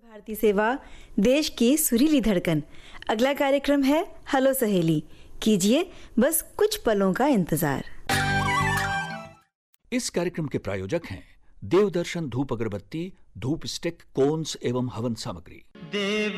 भारती सेवा, देश की सुरीली धड़कन। अगला कार्यक्रम है हेलो सहेली। कीजिए बस कुछ पलों का इंतजार। इस कार्यक्रम के प्रायोजक हैं देवदर्शन धूप अगरबत्ती, धूप स्टिक, कोन्स एवं हवन सामग्री।